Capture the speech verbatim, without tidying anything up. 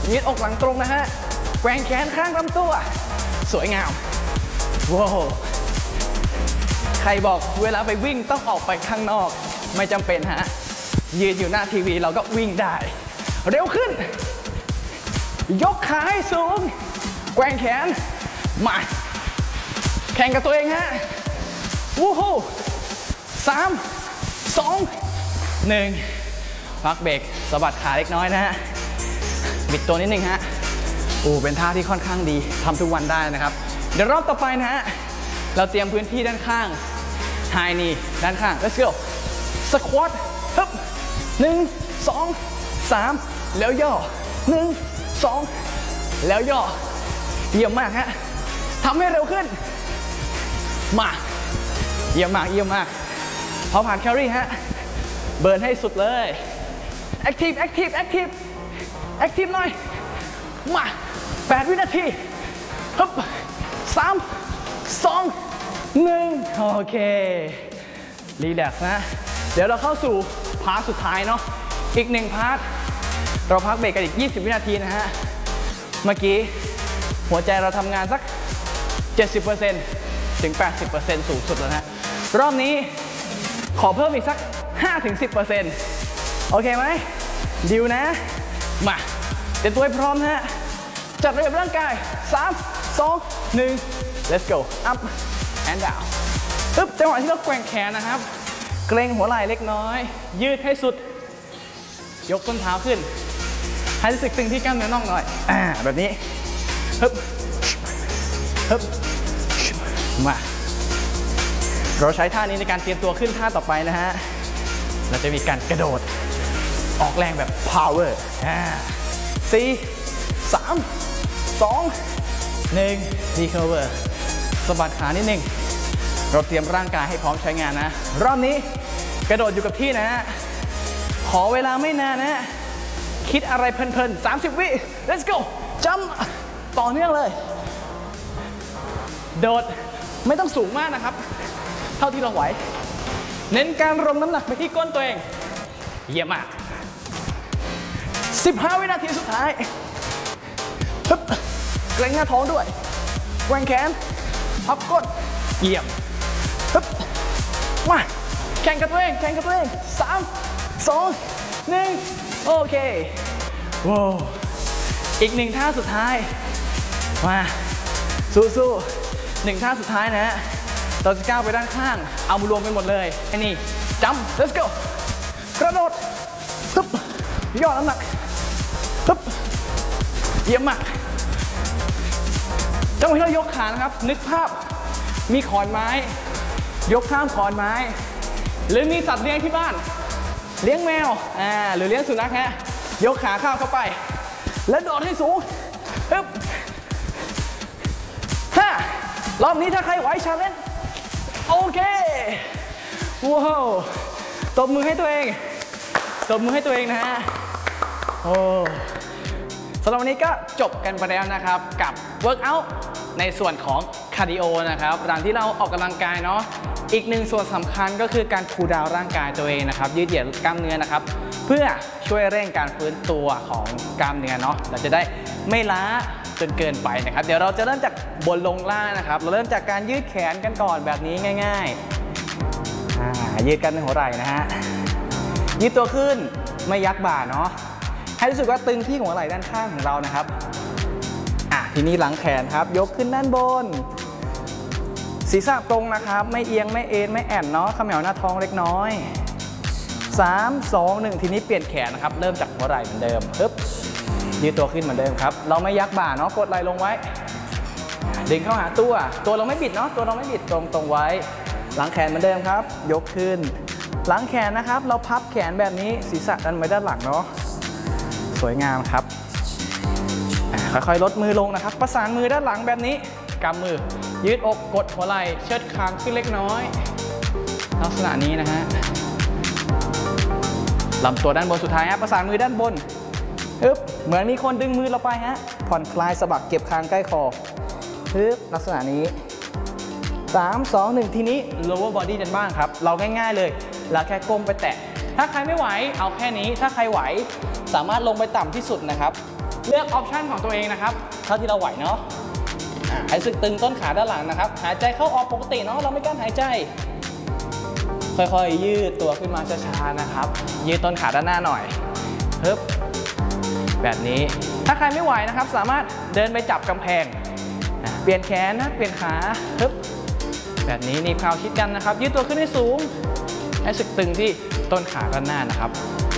ยืดอกหลังตรงนะฮะแกว่งแขนข้างลำตัวสวยงามว้าวใครบอกเวลาไปวิ่งต้องออกไปข้างนอกไม่จำเป็นฮะยืนอยู่หน้าทีวีเราก็วิ่งได้เร็วขึ้นยกขาให้สูงแกว่งแขนมาแข่งกับตัวเองฮะวู้ฮู้สามสองหนึ่งพักเบรกสะบัดขาเล็กน้อยนะฮะบิดตัวนิดนึงฮะโอ้เป็นท่าที่ค่อนข้างดีทำทุกวันได้นะครับเดี๋ยวรอบต่อไปนะฮะเราเตรียมพื้นที่ด้านข้างไฮนีด้านข้าง let's go สควอตฮึบหนึ่งสองสามแล้วย่อหนึ่งสองแล้วย่อเยี่ยมมากฮะทำให้เร็วขึ้นมาเยี่ยมมากเยี่ยมมากพอผ่านแคลอรี่ฮะเบิร์นให้สุดเลยแอคทีฟแอคทีฟแอคทีฟแอคทีฟหน่อยมาแปดวินาทีฮึบสามสองหนึ่งโอเครีแลกซ์นะเดี๋ยวเราเข้าสู่พาร์ทสุดท้ายเนาะอีกหนึ่งพาร์ทเราพักเบรกกันอีกยี่สิบวินาทีนะฮะเมื่อกี้หัวใจเราทำงานสัก เจ็ดสิบเปอร์เซ็นต์ ถึง แปดสิบเปอร์เซ็นต์ สูงสุดแล้วนะรอบนี้ขอเพิ่มอีกสัก ห้าถึงสิบเปอร์เซ็นต์ โอเคไหมดิวนะมาเตรียมตัวให้พร้อมนะฮะจัดระเบียบร่างกายสาม สอง หนึ่ง let's go up and down ปึ๊บจังหวะที่เราแกว่งแขนนะครับเกรงหัวไหล่เล็กน้อยยืดให้สุดยกต้นเท้าขึ้นให้รู้สึกตึงที่กล้ามเนื้อน่องหน่อยอ่าแบบนี้ฮึบฮึบมาเราใช้ท่านี้ในการเตรียมตัวขึ้นท่าต่อไปนะฮะเราจะมีการกระโดดออกแรงแบบ power อ่าสี่ สาม สอง หนึ่ง recover สะบัดขานิดนึงเราเตรียมร่างกายให้พร้อมใช้งานนะรอบนี้กระโดดอยู่กับที่นะฮะขอเวลาไม่นานนะคิดอะไรเพลินๆสามสิบวิ let's go จัมป์ต่อเนื่องเลยโดดไม่ต้องสูงมากนะครับเท่าที่เราไหวเน้นการลงน้ำหนักไปที่ก้นตัวเองเยี่ยมมากสิบห้าวินาทีสุดท้ายฮึบเกร็งหน้าท้องด้วยแกว่งแขนพับก้นเยี่ยมฮึบมาแข่งกับตัวเองแข่งกับตัวเองสาม สอง หนึ่งโอเคว้าวอีกหนึ่งท่าสุดท้ายมาสู้ๆหนึ่งท่าสุดท้ายนะฮะเราจะก้าวไปด้านข้างเอามือรวมกันหมดเลยไอ้นี่จัมป์ let's go กระโดดฮึบย่อน้ำหนักฮึบเยี่ยมมากจังหวะที่เรายกขานะครับนึกภาพมีขอนไม้ยกข้ามขอนไม้หรือมีสัตว์เลี้ยงที่บ้านเลี้ยงแมวอ่าหรือเลี้ยงสุนัขฮะยกขาข้ามเข้าไปแล้วโดดให้สูงฮึบห้ารอบนี้ถ้าใครไหวชาเลนจ์โอเคว้าวตบมือให้ตัวเองตบมือให้ตัวเองนะฮะโอ้สำหรับวันนี้ก็จบกันไปแล้วนะครับกับเวิร์กอัลในส่วนของคาร์ดิโอนะครับหลังที่เราออกกำลังกายเนาะอีกหนึ่งส่วนสำคัญก็คือการคูลดาวน์ร่างกายตัวเองนะครับยืดเหยียดกล้ามเนื้อนะครับเพื่อช่วยเร่งการฟื้นตัวของกล้ามเนื้อเนาะเราจะได้ไม่ล้าจนเกินไปนะครับเดี๋ยวเราจะเริ่มจากบนลงล่างนะครับเราเริ่มจากการยืดแขนกันก่อนแบบนี้ง่ายๆยืดกันในหัวไหล่นะฮะยืดตัวขึ้นไม่ยักบ่าเนาะให้รู้สึกว่าตึงที่หัวไหล่ด้านข้างของเรานะครับอ่ะทีนี้หลังแขนครับยกขึ้นด้านบนศีรษะตรงนะครับไม่เอียงไม่เอ็นไม่แอนเนาะเขมวหน้าท้องเล็กน้อยสาม สอง หนึ่งทีนี้เปลี่ยนแขนนะครับเริ่มจากหัวไหล่เหมือนเดิมปึ๊บยืดตัวขึ้นเหมือนเดิมครับเราไม่ยักบ่าเนาะกดไหล่ลงไว้ดึงเข้าหาตัวตัวเราไม่บิดเนาะตัวเราไม่บิดตรงตรงไว้หลังแขนเหมือนเดิมครับยกขึ้นหลังแขนนะครับเราพับแขนแบบนี้ศีรษะดันไว้ด้านหลังเนาะสวยงามครับค่อยๆลดมือลงนะครับประสานมือด้านหลังแบบนี้กำมือยืดอกกดหัวไหล่เชิดคางขึ้นเล็กน้อยลักษณะนี้นะฮะลำตัวด้านบนสุดท้ายฮะประสานมือด้านบนฮึบเหมือนมีคนดึงมือเราไปฮะผ่อนคลายสะบักเก็บคางใกล้คอฮึบลักษณะนี้สาม สอง หนึ่งทีนี้ lower body กันบ้างครับเราง่ายๆเลยเราแค่ก้มไปแตะถ้าใครไม่ไหวเอาแค่นี้ถ้าใครไหวสามารถลงไปต่ำที่สุดนะครับเลือกออปชันของตัวเองนะครับเท่าที่เราไหวเนาะให้สึกตึงต้นขาด้านหลังนะครับหายใจเข้าออกปกติเนาะเราไม่กั้นหายใจค่อยๆยืดตัวขึ้นมาช้าๆนะครับยืดต้นขาด้านหน้าหน่อยฮึบแบบนี้ถ้าใครไม่ไหวนะครับสามารถเดินไปจับกำแพงเปลี่ยนแขนนะเปลี่ยนขาฮึบแบบนี้หนีบเข่าชิดกันนะครับยืดตัวขึ้นให้สูงให้สึกตึงที่ต้นขาด้านหน้านะครับ